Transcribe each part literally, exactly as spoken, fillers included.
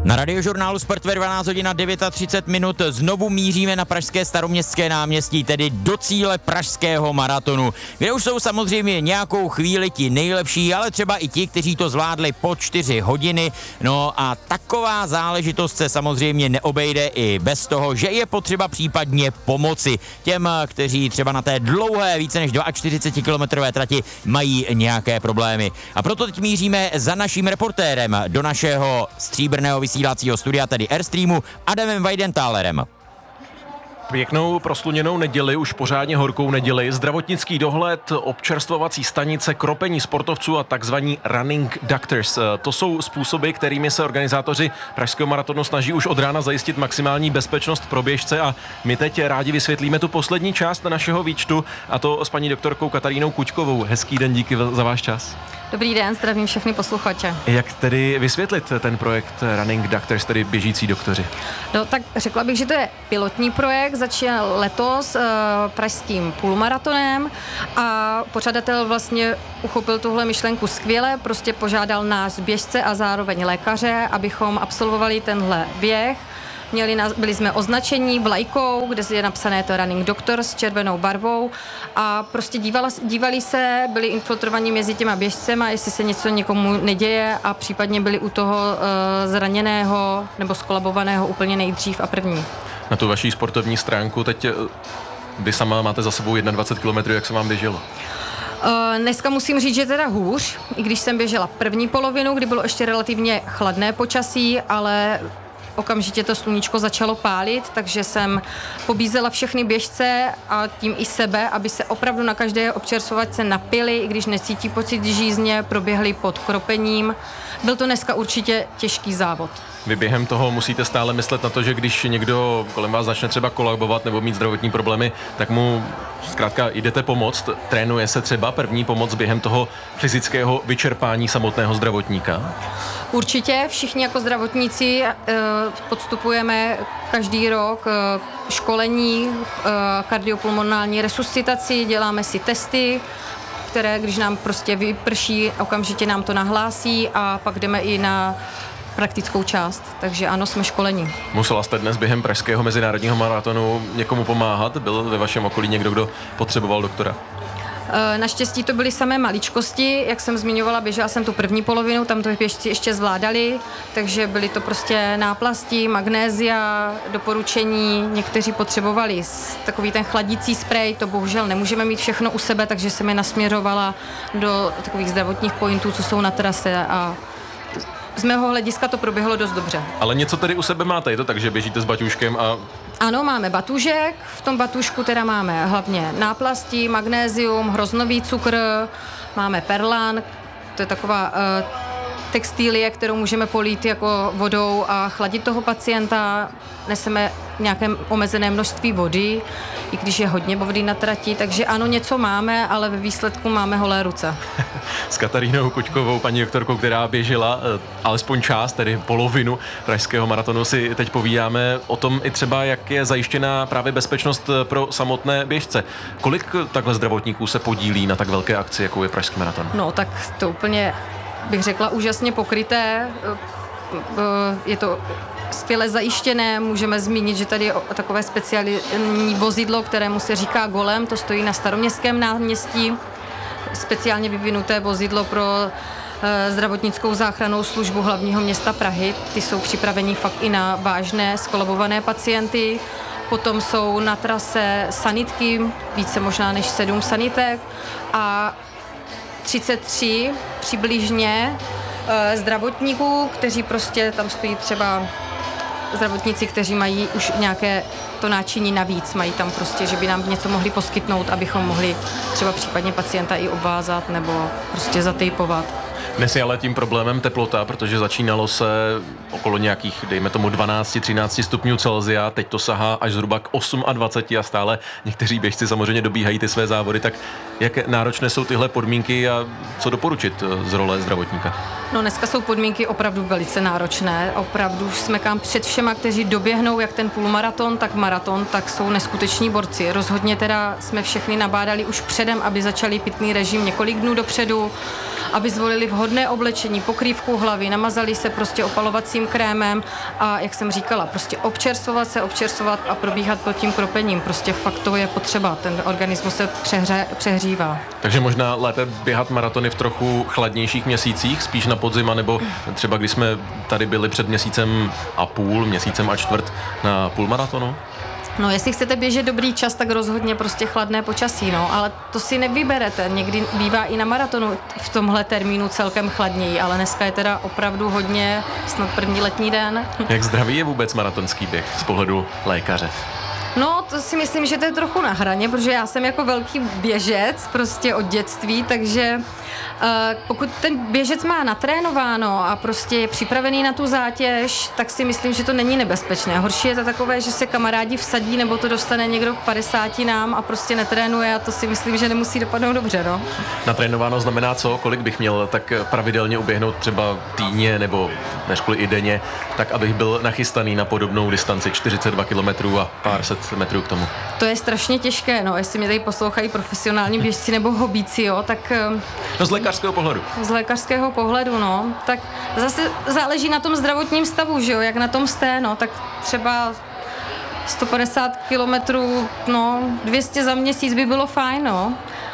Na Radiožurnálu Sport ve dvanáct hodin a třicet devět minut znovu míříme na pražské Staroměstské náměstí, tedy do cíle pražského maratonu, kde už jsou samozřejmě nějakou chvíli ti nejlepší, ale třeba i ti, kteří to zvládli po čtyři hodiny. No a taková záležitost se samozřejmě neobejde i bez toho, že je potřeba případně pomoci těm, kteří třeba na té dlouhé, více než čtyřicet dva kilometrové trati mají nějaké problémy. A proto teď míříme za naším reportérem do našeho stříbrného vysílacího studia, tedy Airstreamu, Adamem Weidentálerem. Pěknou prosluněnou neděli, už pořádně horkou neděli, zdravotnický dohled, občerstvovací stanice, kropení sportovců a takzvaní running doctors. To jsou způsoby, kterými se organizátoři pražského maratonu snaží už od rána zajistit maximální bezpečnost pro běžce a my teď rádi vysvětlíme tu poslední část našeho výčtu, a to s paní doktorkou Katarínou Kuťkovou. Hezký den, díky za váš čas. Dobrý den, zdravím všechny posluchače. Jak tedy vysvětlit ten projekt Running Doctors, tedy běžící doktoři? No tak řekla bych, že to je pilotní projekt, začal letos uh, pražským půlmaratonem a pořadatel vlastně uchopil tuhle myšlenku skvěle, prostě požádal nás běžce a zároveň lékaře, abychom absolvovali tenhle běh. Měli nás, byli jsme označení vlajkou, kde je napsané to Running Doctors s červenou barvou a prostě dívala, dívali se, byli infiltrovaní mezi těma běžcema, jestli se něco někomu neděje a případně byli u toho uh, zraněného nebo skolabovaného úplně nejdřív a první. Na tu vaší sportovní stránku teď vy sama máte za sebou dvacet jedna kilometrů, jak se vám běželo? Uh, dneska musím říct, že teda hůř, i když jsem běžela první polovinu, kdy bylo ještě relativně chladné počasí, ale okamžitě to sluníčko začalo pálit, takže jsem pobízela všechny běžce a tím i sebe, aby se opravdu na každé občerstvovačce napili, i když necítí pocit žízně, proběhli pod kropením. Byl to dneska určitě těžký závod. Vy během toho musíte stále myslet na to, že když někdo kolem vás začne třeba kolabovat nebo mít zdravotní problémy, tak mu zkrátka jdete pomoct. Trénuje se třeba první pomoc během toho fyzického vyčerpání samotného zdravotníka? Určitě, všichni jako zdravotníci podstupujeme každý rok školení, kardiopulmonální resuscitaci, děláme si testy, které, když nám prostě vyprší, okamžitě nám to nahlásí a pak jdeme i na praktickou část, takže ano, jsme školení. Musela jste dnes během pražského mezinárodního maratonu někomu pomáhat? Byl ve vašem okolí někdo, kdo potřeboval doktora? Naštěstí to byly samé maličkosti, jak jsem zmiňovala, běžela jsem tu první polovinu, tam to běžci ještě zvládali, takže byly to prostě náplasti, magnézia, doporučení, někteří potřebovali takový ten chladící sprej, to bohužel nemůžeme mít všechno u sebe, takže jsem je nasměrovala do takových zdravotních pointů, co jsou na trase a z mého hlediska to proběhlo dost dobře. Ale něco tedy u sebe máte, je to tak, že běžíte s baťůžkem a... Ano, máme batůžek, v tom batůžku teda máme hlavně náplasti, magnézium, hroznový cukr, máme perlan, to je taková uh, textilie, kterou můžeme polít jako vodou a chladit toho pacienta. Neseme nějaké omezené množství vody, i když je hodně vody na trati, takže ano, něco máme, ale ve výsledku máme holé ruce. S Katarínou Kuťkovou, paní doktorkou, která běžela alespoň část, tedy polovinu pražského maratonu, si teď povídáme o tom i třeba, jak je zajištěná právě bezpečnost pro samotné běžce. Kolik takhle zdravotníků se podílí na tak velké akci, jakou je pražský maraton? No tak to úplně, bych řekla, úžasně pokryté. Je to skvěle zajištěné, můžeme zmínit, že tady je takové speciální vozidlo, kterému se říká Golem, to stojí na Staroměstském náměstí, speciálně vyvinuté vozidlo pro zdravotnickou záchrannou službu hlavního města Prahy. Ty jsou připraveni fakt i na vážné skolabované pacienty. Potom jsou na trase sanitky, více možná než sedm sanitek a třicet tři přibližně zdravotníků, kteří prostě tam stojí třeba zdravotníci, kteří mají už nějaké to náčiní navíc, mají tam prostě, že by nám něco mohli poskytnout, abychom mohli třeba případně pacienta i obvázat nebo prostě zatejpovat. Dnes je ale tím problémem teplota, protože začínalo se okolo nějakých, dejme tomu dvanáct třináct stupňů Celsia, teď to sahá až zhruba k dvacet osm a stále někteří běžci samozřejmě dobíhají ty své závody, tak jak náročné jsou tyhle podmínky a co doporučit z role zdravotníka? No dneska jsou podmínky opravdu velice náročné, opravdu jsme kam před všema, kteří doběhnou jak ten půlmaraton, tak maraton, tak jsou neskuteční borci. Rozhodně teda jsme všechny nabádali už předem, aby začali pitný režim několik dnů dopředu, aby zvolili vhodný vhodné oblečení, pokrývku hlavy, namazali se prostě opalovacím krémem a jak jsem říkala, prostě občerstvovat se, občerstvovat a probíhat pod tím kropením. Prostě fakt to je potřeba, ten organismus se přehře, přehřívá. Takže možná lépe běhat maratony v trochu chladnějších měsících, spíš na podzima, nebo třeba když jsme tady byli před měsícem a půl, měsícem a čtvrt na půlmaratonu? No, jestli chcete běžet dobrý čas, tak rozhodně prostě chladné počasí, no, ale to si nevyberete. Někdy bývá i na maratonu v tomhle termínu celkem chladněji, ale dneska je teda opravdu hodně, snad první letní den. Jak zdravý je vůbec maratonský běh z pohledu lékaře? No, to si myslím, že to je trochu na hraně, protože já jsem jako velký běžec prostě od dětství, takže uh, pokud ten běžec má natrénováno a prostě je připravený na tu zátěž, tak si myslím, že to není nebezpečné. Horší je to takové, že se kamarádi vsadí, nebo to dostane někdo k padesáti nám a prostě netrénuje a to si myslím, že nemusí dopadnout dobře, no. Natrénováno znamená co? Kolik bych měl tak pravidelně uběhnout třeba týdně nebo neřkli i denně, tak abych byl nachystaný na podobnou distanci čtyřicet dva kilometrů a pár set metrů k tomu? To je strašně těžké, no, jestli mě tady poslouchají profesionální běžci nebo hobíci, jo, tak... No z lékařského pohledu. Z lékařského pohledu, no, tak zase záleží na tom zdravotním stavu, že jo, jak na tom jste, no, tak třeba sto padesát kilometrů, no, dvě stě za měsíc by bylo fajn, no.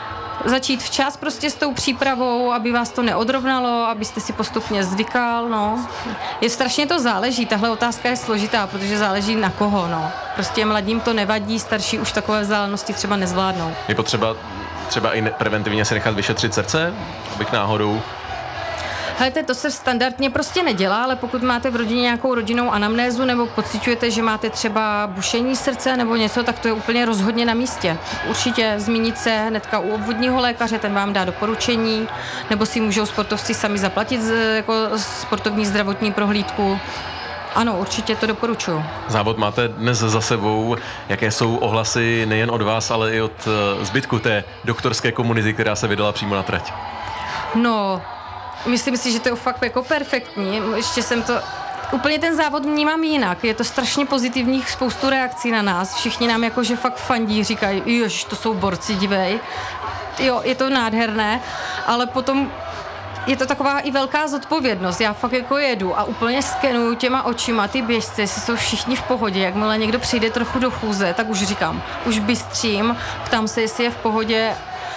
Začít včas prostě s tou přípravou, aby vás to neodrovnalo, abyste si postupně zvykal, no. Je strašně to záleží, tahle otázka je složitá, protože záleží na koho, no. Prostě mladým to nevadí, starší už takové vzdálenosti třeba nezvládnou. Je potřeba třeba i preventivně se nechat vyšetřit srdce, abych náhodou... Helejte, to se standardně prostě nedělá, ale pokud máte v rodině nějakou rodinnou anamnézu nebo pociťujete, že máte třeba bušení srdce nebo něco, tak to je úplně rozhodně na místě. Určitě zmínit se hnedka u obvodního lékaře, ten vám dá doporučení, nebo si můžou sportovci sami zaplatit jako sportovní zdravotní prohlídku. Ano, určitě to doporučuji. Závod máte dnes za sebou. Jaké jsou ohlasy nejen od vás, ale i od zbytku té doktorské komunity, která se vydala přímo na trať? No... Myslím si, že to je fakt jako perfektní. Ještě jsem to... Úplně ten závod vnímám jinak. Je to strašně pozitivních, spoustu reakcí na nás. Všichni nám jakože fakt fandí, říkají, jež, to jsou borci, dívej. Jo, je to nádherné, ale potom je to taková i velká zodpovědnost. Já fakt jako jedu a úplně skenuju těma očima ty běžce, jestli jsou všichni v pohodě. Jakmile někdo přijde trochu do chůze, tak už říkám, už bystřím, ptám se, jestli je v pohodě.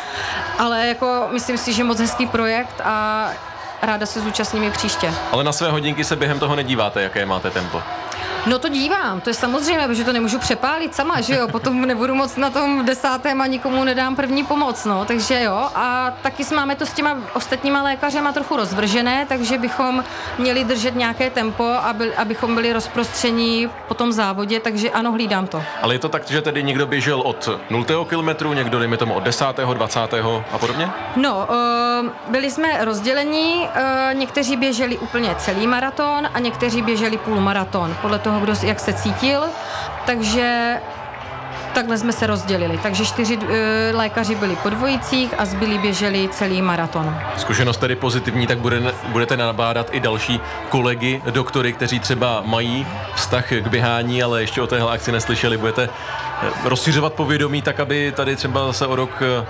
Ale jako myslím si, že moc hezký projekt a ráda se zúčastním i příště. Ale na své hodinky se během toho nedíváte, jaké máte tempo? No to dívám, to je samozřejmé, protože to nemůžu přepálit sama, že jo, potom nebudu moc na tom desátém a nikomu nedám první pomoc, no, takže jo, a taky máme to s těma ostatníma lékařema trochu rozvržené, takže bychom měli držet nějaké tempo, aby, abychom byli rozprostření po tom závodě, takže ano, hlídám to. Ale je to tak, že tedy někdo běžel od nultého kilometru, někdo dejme tomu od desátého, dvacátého a podobně? No, uh, byli jsme rozdělení, uh, někteří běželi úplně celý maraton a někteří běželi půlmaraton, podle toho, kdo jak se cítil, takže takhle jsme se rozdělili. Takže čtyři e, lékaři byli po dvojicích a zbylí běželi celý maraton. Zkušenost tedy pozitivní, tak bude, budete nabádat i další kolegy, doktory, kteří třeba mají vztah k běhání, ale ještě o téhle akci neslyšeli. Budete rozšiřovat povědomí tak, aby tady třeba zase o rok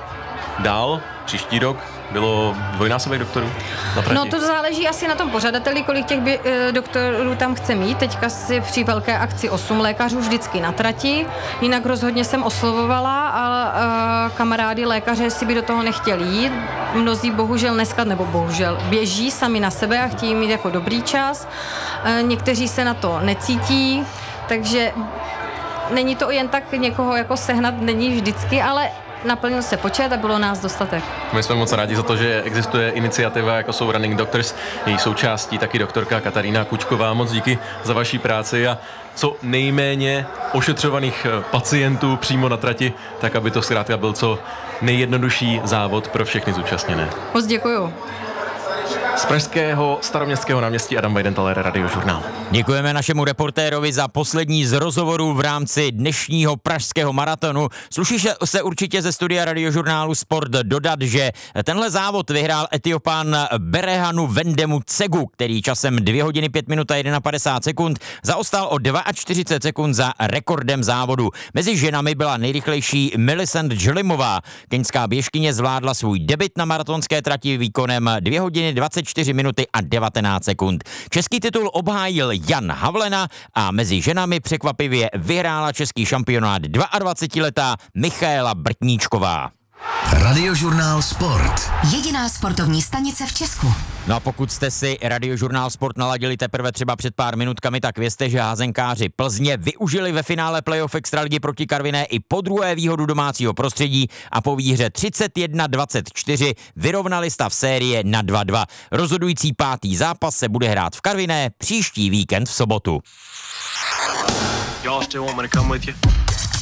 dál, příští rok, bylo dvojnásobek doktorů na trati? No to záleží asi na tom pořadateli, kolik těch by, e, doktorů tam chce mít. Teďka si při velké akci osm lékařů vždycky na trati, jinak rozhodně jsem oslovovala a e, kamarády lékaře si by do toho nechtěli jít. Mnozí bohužel dneska, nebo bohužel, běží sami na sebe a chtějí mít jako dobrý čas. E, někteří se na to necítí, takže není to jen tak někoho jako sehnat, není vždycky, ale naplnil se počet a bylo nás dostatek. My jsme moc rádi za to, že existuje iniciativa, jako jsou Running Doctors, její součástí taky doktorka Katarína Kučková. Moc díky za vaší práci a co nejméně ošetřovaných pacientů přímo na trati, tak aby to zkrátka byl co nejjednodušší závod pro všechny zúčastněné. Moc děkuju. Z pražského Staroměstského náměstí Adam Weidenthaler, Radiožurnál. Děkujeme našemu reportérovi za poslední z rozhovorů v rámci dnešního pražského maratonu. Sluší se určitě ze studia Radiožurnálu Sport dodat, že tenhle závod vyhrál Etiopan Berehanu Wendemu Tsegu, který časem dvě hodiny pět minut a padesát jedna sekund zaostal o čtyřicet dva sekund za rekordem závodu. Mezi ženami byla nejrychlejší Millicent Jlimová. Keňská běžkyně zvládla svůj debut na maratonské trati výkonem dvě hodiny dvacet čtyři minuty a devatenáct sekund. Český titul obhájil Jan Havlena a mezi ženami překvapivě vyhrála český šampionát dvaadvacetiletá Michaela Brtníčková. Radiožurnál Sport. Jediná sportovní stanice v Česku. No a pokud jste si Radiožurnál Sport naladili teprve třeba před pár minutkami, tak vězte, že házenkáři Plzně využili ve finále playoff extraligy proti Karviné i po druhé výhodu domácího prostředí a po výhře třicet jedna dvacet čtyři vyrovnali stav série na dva dva. Rozhodující pátý zápas se bude hrát v Karviné příští víkend v sobotu. Y'all still want me to come with you?